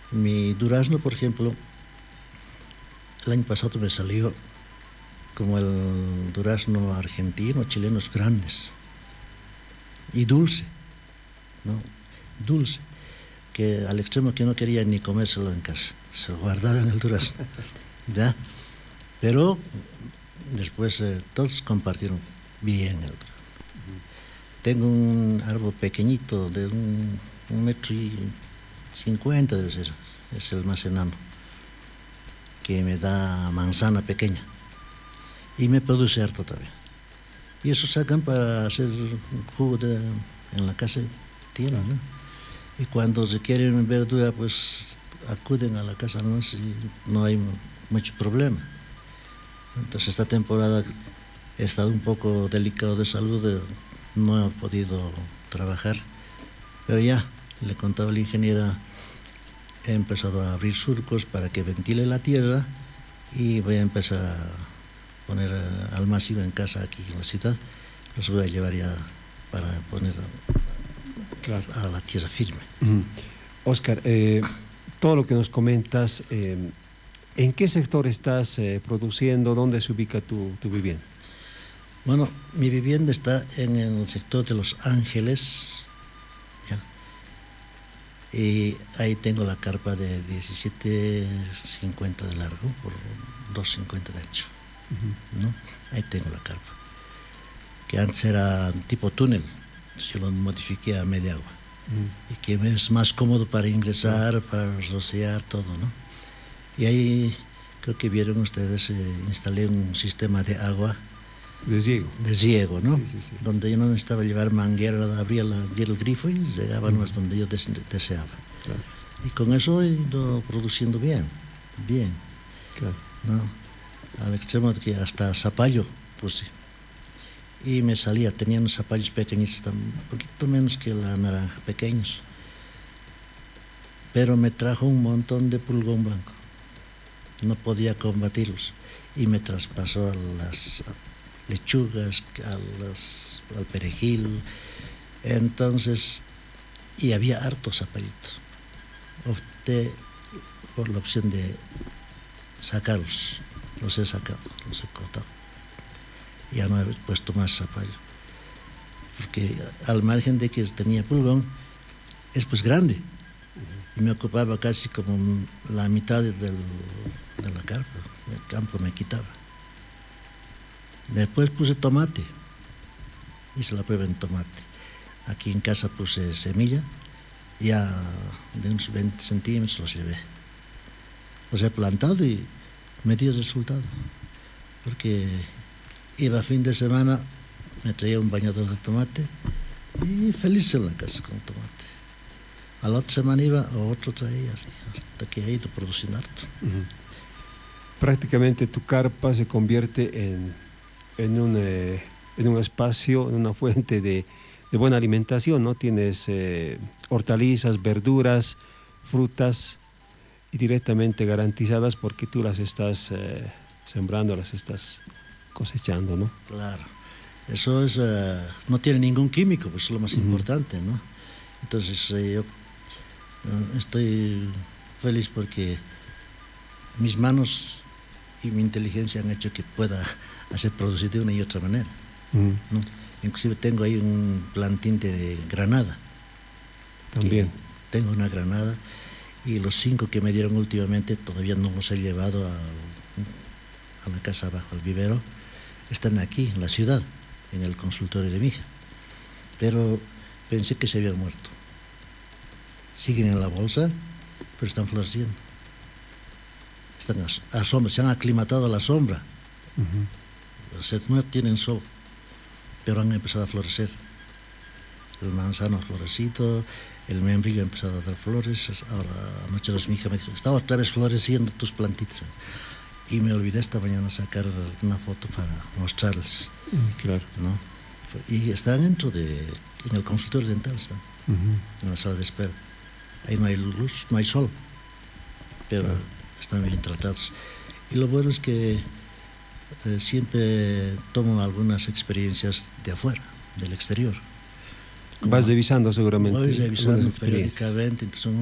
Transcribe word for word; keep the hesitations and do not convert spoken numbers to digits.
Mi durazno, por ejemplo, el año pasado me salió como el durazno argentino, chilenos grandes y dulce, ¿no? Dulce, que al extremo que no quería ni comérselo en casa, se lo guardaba en el durazno, ¿ya? Pero después eh, todos compartieron bien el durazno. Tengo un árbol pequeñito de un, un metro y cincuenta, debe ser, es el más enano, que me da manzana pequeña y me produce harto también. Y eso sacan para hacer jugo de, en la casa, tienen, ¿no? Y cuando se quieren verdura, pues acuden a la casa, ¿no? Si no hay mucho problema. Entonces esta temporada he estado un poco delicado de salud, de, no he podido trabajar, pero ya le contaba a la ingeniera, he empezado a abrir surcos para que ventile la tierra y voy a empezar a poner almacigo en casa aquí en la ciudad. Los voy a llevar ya para poner claro. a la tierra firme. Mm. Óscar, eh, todo lo que nos comentas, eh, ¿en qué sector estás eh, produciendo? ¿Dónde se ubica tu, tu vivienda? Bueno, mi vivienda está en el sector de Los Ángeles, ¿ya? Y ahí tengo la carpa de diecisiete cincuenta de largo por dos cincuenta de ancho, uh-huh. ¿no? Ahí tengo la carpa, que antes era tipo túnel, yo lo modifiqué a media agua, uh-huh. y que es más cómodo para ingresar, para rociar, todo, ¿no? Y ahí, creo que vieron ustedes, eh, instalé un sistema de agua de ciego, de ciego, ¿no? Sí, sí, sí. Donde yo no necesitaba llevar manguera, abría, la, abría el grifo y llegaba uh-huh. donde yo des, deseaba. Claro. Y con eso he ido produciendo bien, bien. Claro. ¿No? Al extremo de que hasta zapallo puse. Y me salía, tenía unos zapallos pequeñitos, un poquito menos que la naranja, pequeños. Pero me trajo un montón de pulgón blanco. No podía combatirlos. Y me traspasó a las lechugas, a las, al perejil. Entonces, y había hartos zapallitos. Opté por la opción de sacarlos. Los he sacado, los he cortado. Ya no he puesto más zapallo. Porque al margen de que tenía pulgón, es pues grande. Uh-huh. Y me ocupaba casi como la mitad del, de la carpa. El campo me quitaba. Después puse tomate. Hice la prueba en tomate. Aquí en casa puse semilla. Ya de unos veinte centímetros los llevé. Los he plantado y me dio resultado. Porque iba fin de semana, me traía un bañador de tomate y feliz en la casa con tomate. A la otra semana iba, o otro traía, hasta que he ido produciendo harto. Uh-huh. Prácticamente tu carpa se convierte en, en, un, eh, en un espacio, en una fuente de, de buena alimentación, ¿no? Tienes eh, hortalizas, verduras, frutas y directamente garantizadas porque tú las estás eh, sembrando, las estás cosechando, ¿no? Claro, eso es, uh, no tiene ningún químico, pues es lo más uh-huh. importante, ¿no? Entonces eh, yo uh, estoy feliz porque mis manos y mi inteligencia han hecho que pueda hacer producir de una y otra manera, uh-huh. ¿no? Inclusive tengo ahí un plantín de granada. También. Tengo una granada y los cinco que me dieron últimamente todavía no los he llevado a, a la casa abajo, al vivero. Están aquí, en la ciudad, en el consultorio de mi hija. Pero pensé que se habían muerto. Siguen en la bolsa, pero están floreciendo. Están a, a sombra, se han aclimatado a la sombra. Uh-huh. O sea, no tienen sol, pero han empezado a florecer. El manzano florecido, el membrillo ha empezado a dar flores. Ahora, anoche mi hija me dijo, está otra vez floreciendo tus plantitas. Y me olvidé esta mañana sacar una foto para mostrarles. Mm, claro. ¿No? Y están dentro de, en el consultorio dental están, uh-huh. en la sala de espera. Ahí no hay luz, no hay sol, pero claro. están bien tratados. Y lo bueno es que eh, siempre tomo algunas experiencias de afuera, del exterior. Vas revisando seguramente. Voy revisando periódicamente, entonces